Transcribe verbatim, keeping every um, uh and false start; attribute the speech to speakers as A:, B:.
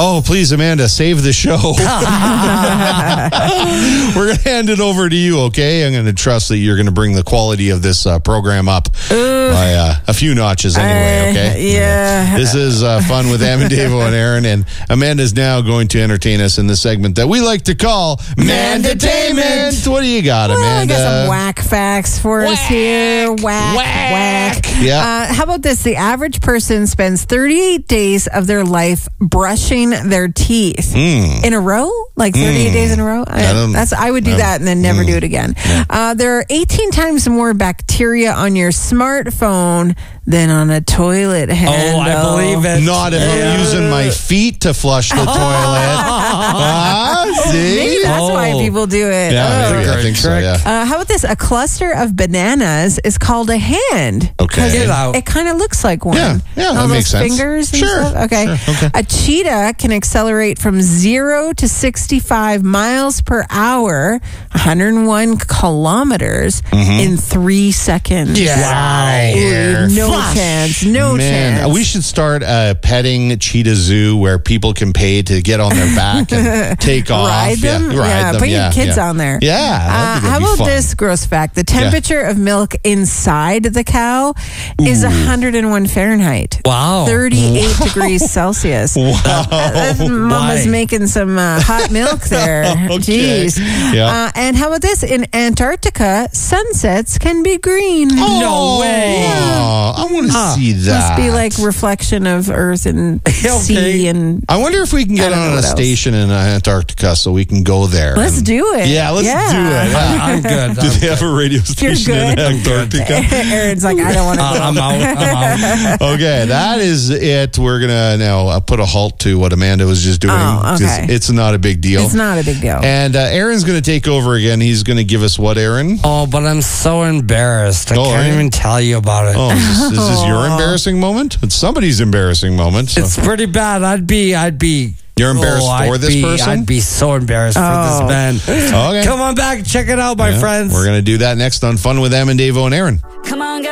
A: Oh, please, Amanda, save the show. We're going to hand it over to you, okay? I'm going to trust that you're going to bring the quality of this uh, program up uh, by uh, a few notches anyway,
B: uh,
A: okay?
B: Yeah.
A: This is uh, Fun with Amandavo and Aaron, and Amanda's now going to entertain us in the segment that we like to call Mandatainment. What do you got,
B: Well,
A: Amanda?
B: I got some whack facts for us here. Whack, whack.
A: Yeah.
B: Uh, how about this? The average person spends thirty-eight days of their life brushing their teeth
A: Mm.
B: in a row, like thirty-eight
A: Mm.
B: days in a row. I,
A: I don't-
B: that's I would do
A: I-
B: that and then never
A: Mm.
B: do it again. Uh, there are eighteen times more bacteria on your smartphone than on a toilet handle.
C: Oh, I believe it.
A: Not if I'm using my feet to flush the toilet. Ah, see?
B: Maybe that's why
C: Oh.
B: people do it.
A: Yeah,
B: Oh.
A: maybe. I think so,
C: Trick.
A: yeah.
B: Uh, how about this? A cluster of bananas is called a hand.
A: Okay.
B: 'Cause
C: Get out.
B: It kind of looks like one.
A: Yeah, yeah,
B: All
A: that
B: those
A: makes sense.
B: fingers and
A: Sure,
B: stuff. Okay.
A: sure, okay.
B: A cheetah can accelerate from zero to sixty-five miles per hour, one hundred one kilometers
A: Mm-hmm.
B: in three seconds.
C: Yeah.
B: Ooh, no
C: Flash.
B: chance. No
A: Man,
B: chance.
A: we should start a petting cheetah zoo where people can pay to get on their back and take off.
B: Ride them?
A: Yeah, ride
B: Yeah,
A: them.
B: put your
A: yeah,
B: kids
A: yeah.
B: on there.
A: Yeah.
B: Uh,
A: that'd be-
B: how
A: that'd be
B: about
A: fun.
B: this gross fact? The temperature of milk inside the cow is one hundred one Fahrenheit.
C: Wow.
B: thirty-eight degrees Celsius.
A: Wow.
B: That's Mama's
C: Why?
B: making some uh, hot milk there.
A: Okay.
B: Jeez.
A: Yeah.
B: Uh, and how about this? In Antarctica, sunsets can be green.
C: No way.
A: Oh, I want to
C: Huh.
A: see that.
B: Must be like reflection of Earth and sea and.
A: I wonder if we can
B: I
A: get
B: don't know
A: on a
B: what else.
A: station in Antarctica so we can go there.
B: Let's
A: and-
B: do it.
A: Yeah, let's do it. Yeah.
C: I'm good.
A: Do
C: I'm
A: they have a radio station in
B: good.
A: Antarctica?
B: Aaron's like, I don't want to
C: Uh,
B: go.
C: I'm out. I'm out.
A: Okay, that is it. We're going to now uh, put a halt to what Amanda was just doing.
B: Oh,
A: 'cause
B: okay.
A: It's not a big deal.
B: It's not a big deal.
A: And uh, Aaron's going to take over again. He's going to give us what, Aaron?
C: Oh, but I'm so embarrassed. I
A: Oh, are
C: can't
A: you?
C: even tell you about it.
A: Oh, is this, is this your embarrassing moment? It's somebody's embarrassing moment. So.
C: It's pretty bad. I'd be, I'd be.
A: You're embarrassed
C: oh,
A: for
C: I'd
A: this
C: be,
A: person?
C: I'd be so embarrassed
B: Oh.
C: for this man.
A: Okay.
C: Come on back, check it out, my
A: Yeah,
C: friends.
A: We're going to do that next on Fun with Amandavo and Aaron.
D: Come on, get